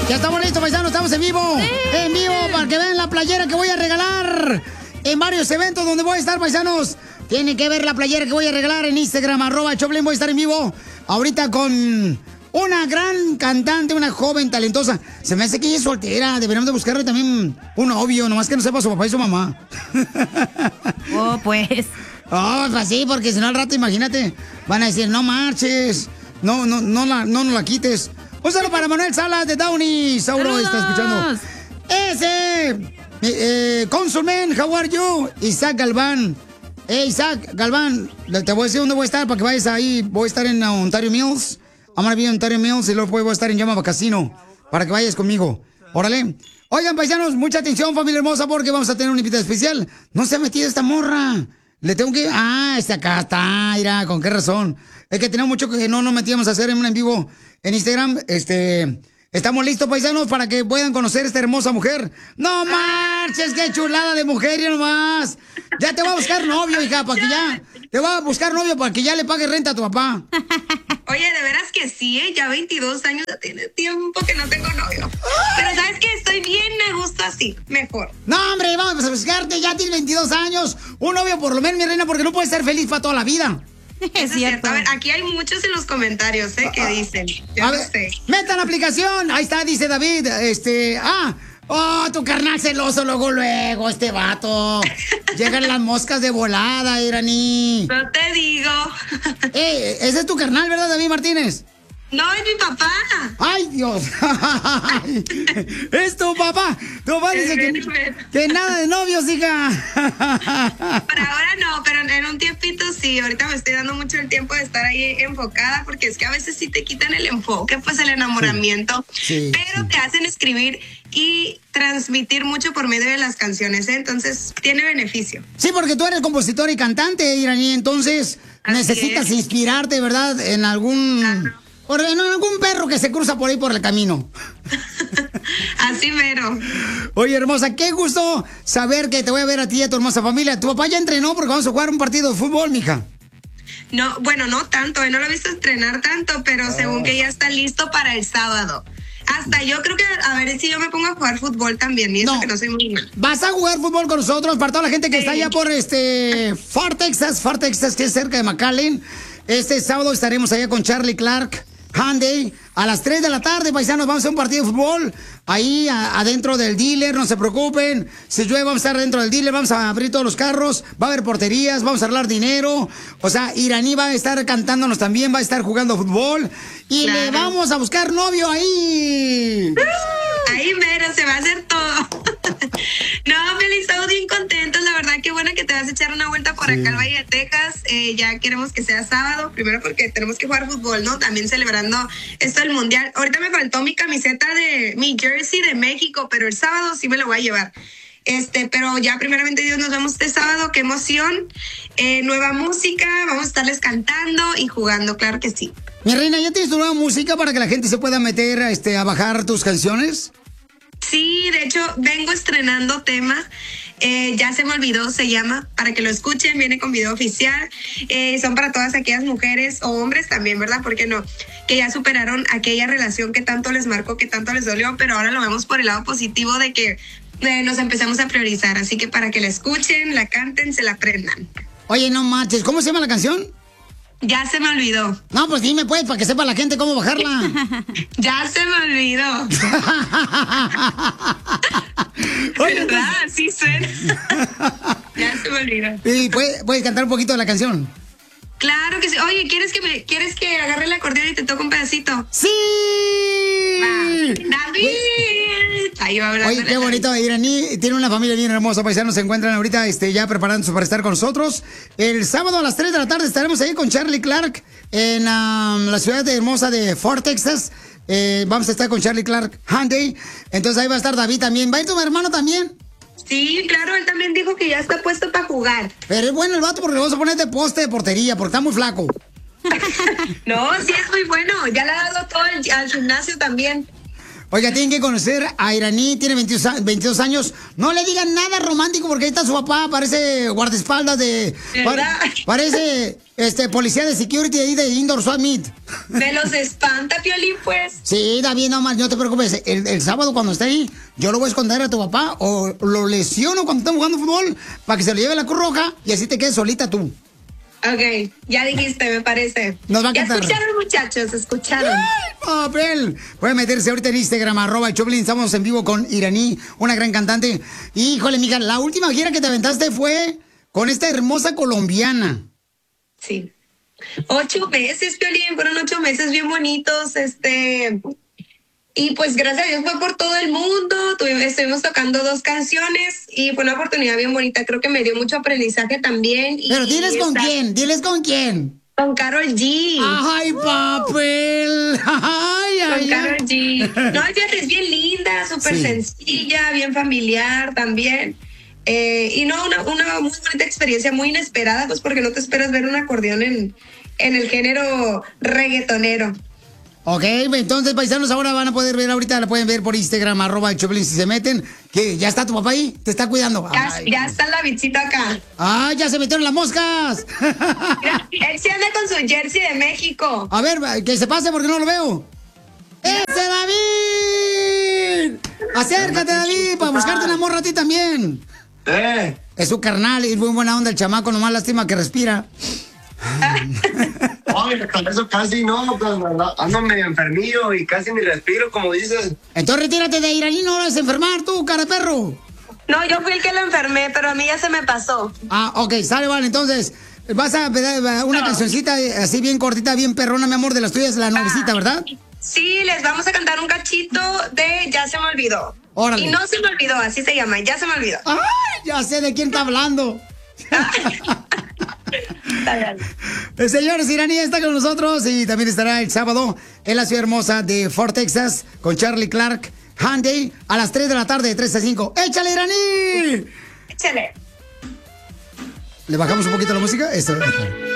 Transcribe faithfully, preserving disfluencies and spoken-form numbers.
Ya estamos listos, paisanos, estamos en vivo. Sí. En vivo, para que vean la playera que voy a regalar en varios eventos donde voy a estar, paisanos. Tienen que ver la playera que voy a regalar en Instagram, arroba Choplin. Voy a estar en vivo ahorita con una gran cantante, una joven talentosa. Se me hace que ella es soltera. Deberíamos de buscarle también un novio, nomás que no sepa su papá y su mamá. Oh, pues. Oh, pues sí, porque si no al rato, imagínate, van a decir, no marches, no, no, no, la, no nos la quites. Un saludo para Manuel Salas de Downey. Sauro está escuchando. Ese, eh, eh, Consulman, how are you? Isaac Galván. Hey, Isaac Galván, te voy a decir dónde voy a estar para que vayas ahí. Voy a estar en Ontario Mills. I'm gonna be en Ontario Mills y luego voy a estar en Yamava Casino para que vayas conmigo. Órale. Oigan, paisanos, mucha atención, familia hermosa, porque vamos a tener un invitado especial. No se ha metido esta morra. Le tengo que... Ah, este acá está, mira, ¿con qué razón? Es que tenemos mucho que no nos metíamos a hacer en un en vivo en Instagram. Este... Estamos listos, paisanos, para que puedan conocer a esta hermosa mujer. ¡No marches! ¡Qué chulada de mujer, ya nomás! Ya te voy a buscar novio, hija, para que ya... Te voy a buscar novio para que ya le pague renta a tu papá. Oye, de veras que sí, ¿eh? Ya veintidós años, ya tiene tiempo que no tengo novio. Pero ¿sabes qué? Estoy bien a gusto así, mejor. No, hombre, vamos a buscarte, ya tienes veintidós años. Un novio por lo menos, mi reina, porque no puedes ser feliz para toda la vida. Es cierto. A ver, aquí hay muchos en los comentarios, ¿eh? Que dicen. Yo a no ver, sé. Metan la aplicación. Ahí está, dice David. Este, ah, oh, tu carnal celoso, luego, luego, este vato. Llegan las moscas de volada, Irani. No te digo. Eh, ese es tu carnal, ¿verdad, David Martínez? No, es mi papá. ¡Ay, Dios! ¡Es tu papá! Tu papá dice que, que nada de novios, hija. Por ahora no, pero en un tiempito sí. Ahorita me estoy dando mucho el tiempo de estar ahí enfocada, porque es que a veces sí te quitan el enfoque, pues el enamoramiento. Sí, pero sí, te hacen escribir y transmitir mucho por medio de las canciones, ¿eh? Entonces tiene beneficio. Sí, porque tú eres compositor y cantante, Irani, entonces así necesitas es. inspirarte, ¿verdad? En algún... Ajá. Por en algún perro que se cruza por ahí por el camino. Así mero. Oye, hermosa, qué gusto saber que te voy a ver a ti y a tu hermosa familia. ¿Tu papá ya entrenó porque vamos a jugar un partido de fútbol, mija? No, bueno, no tanto, no lo he visto entrenar tanto, pero oh. según que ya está listo para el sábado. Hasta yo creo que, a ver si yo me pongo a jugar fútbol también, y eso no, que no soy muy mal. Vas a jugar fútbol con nosotros, para toda la gente que sí. está allá por este Far Texas, Far Texas, que es cerca de McAllen. Este sábado estaremos allá con Charlie Clark Hyundai a las tres de la tarde, paisanos. Vamos a hacer un partido de fútbol ahí a, adentro del dealer, no se preocupen. Si llueve, vamos a estar dentro del dealer, vamos a abrir todos los carros, va a haber porterías, vamos a arreglar dinero. O sea, Irani va a estar cantándonos también, va a estar jugando fútbol y claro. le vamos a buscar novio ahí. Ahí mero, se va a hacer todo. No, feliz, estamos bien contentos, la verdad, qué bueno que te vas a echar una vuelta por sí. acá al Valle de Texas. Eh, ya queremos que sea sábado, primero porque tenemos que jugar fútbol, ¿no? También celebrando esto del mundial. Ahorita me faltó mi camiseta de mi jersey de México, pero el sábado sí me lo voy a llevar. Este, pero ya primeramente Dios, nos vemos este sábado, qué emoción. Eh, nueva música, vamos a estarles cantando y jugando, claro que sí. Mi reina, ¿ya tienes tu nueva música para que la gente se pueda meter este, a bajar tus canciones? Sí, de hecho, vengo estrenando tema. Eh, ya se me olvidó, se llama, para que lo escuchen, viene con video oficial. Eh, son para todas aquellas mujeres o hombres también, ¿verdad? ¿Por qué no? Que ya superaron aquella relación que tanto les marcó, que tanto les dolió, pero ahora lo vemos por el lado positivo de que eh, nos empezamos a priorizar. Así que para que la escuchen, la canten, se la aprendan. Oye, no manches, ¿cómo se llama la canción? Ya se me olvidó. No, pues dime pues, para que sepa la gente cómo bajarla. Ya se me olvidó. Oye, ¿verdad? Sí suena. Ya se me olvidó. ¿Y puedes, puedes cantar un poquito de la canción? Claro que sí. Oye, ¿quieres que me quieres que agarre el acordeón y te toque un pedacito? ¡Sí! Va. ¡David! Ahí va hablando. Oye, qué bonito. Irani tiene una familia bien hermosa, paisanos. Se encuentran ahorita este, ya preparándose para estar con nosotros. El sábado a las tres de la tarde estaremos ahí con Charlie Clark en um, la ciudad hermosa de Fort Texas. Eh, vamos a estar con Charlie Clark Hyundai. Entonces ahí va a estar David también. ¿Va a ir tu hermano también? Sí, claro, él también dijo que ya está puesto para jugar. Pero es bueno el vato porque le vamos a poner de poste de portería porque está muy flaco. No, sí es muy bueno. Ya le ha dado todo el, al gimnasio también. Oiga, tienen que conocer a Irani, tiene veintidós años. No le digan nada romántico porque ahí está su papá, parece guardaespaldas de... Pare, parece este, policía de security ahí de Indoor Swap Meet. Me los espanta, Piolín, pues. Sí, David, no, no te preocupes. El, el sábado cuando esté ahí, yo lo voy a esconder a tu papá o lo lesiono cuando estamos jugando fútbol para que se lo lleve la Cruz Roja y así te quedes solita tú. Ok, ya dijiste, me parece. Nos va a ya cantar. escucharon, muchachos, escucharon. ¡Ay, papel! Pueden meterse ahorita en Instagram, arroba el Choplin. Estamos en vivo con Iraní, una gran cantante. Híjole, mija, la última gira que te aventaste fue con esta hermosa colombiana. Sí. Ocho meses, Piolín, fueron ocho meses bien bonitos, este... Y pues gracias a Dios fue por todo el mundo, tuvimos, estuvimos tocando dos canciones y fue una oportunidad bien bonita, creo que me dio mucho aprendizaje también. Y, Pero diles con está... quién, diles con quién. Con Karol G. ¡Ay, papel! ¡Ay, ay! Con Karol G. No, fíjate, es bien linda, súper Sí. sencilla, bien familiar también. Eh, y no, una, una muy bonita experiencia, muy inesperada, pues porque no te esperas ver un acordeón en, en el género reggaetonero. Ok, entonces, paisanos, ahora van a poder ver, ahorita la pueden ver por Instagram, arroba el Choplin, si se meten, que ya está tu papá ahí, te está cuidando. Ya, Ay. ya está la bichita acá. ¡Ay, ya se metieron las moscas! Mira, él se anda con su jersey de México. A ver, que se pase porque no lo veo. ¡Ese David! Acércate, David, para buscarte una morra a ti también. Eh. Es su carnal y es muy buena onda el chamaco, nomás lástima que respira. Ay, con eso casi no, pues ando medio enfermillo y casi ni respiro, como dices. Entonces retírate de Iraní, no vas a enfermar tú, cara de perro. No, yo fui el que lo enfermé, pero a mí ya se me pasó. Ah, ok, sale, vale, entonces vas a pedir una cancioncita así bien cortita, bien perrona, mi amor, de las tuyas, la novecita, ¿verdad? Sí, les vamos a cantar un cachito de Ya se me olvidó. Órale. Y no se me olvidó, así se llama, Ya se me olvidó. ¡Ay, ya sé de quién está hablando! El señor Iraní está con nosotros y también estará el sábado en la ciudad hermosa de Fort Texas con Charlie Clark Hyundai a las tres de la tarde, de tres a cinco. ¡Échale, Iraní! Échale. ¿Le bajamos un poquito la música? Esto.